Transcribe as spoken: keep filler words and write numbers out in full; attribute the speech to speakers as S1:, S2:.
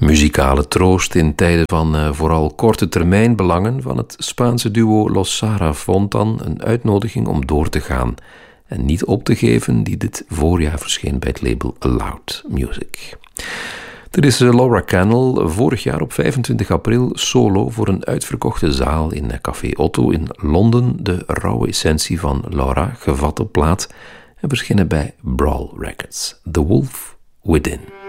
S1: Muzikale troost in tijden van uh, vooral korte termijn belangen van het Spaanse duo Los Zara vond dan een uitnodiging om door te gaan en niet op te geven die dit voorjaar verscheen bij het label Loud Music. Er is uh, Laura Cannell vorig jaar op vijfentwintig april solo voor een uitverkochte zaal in uh, Café Otto in Londen de rauwe essentie van Laura gevat op plaat en verschenen bij Brawl Records. The Wolf Within.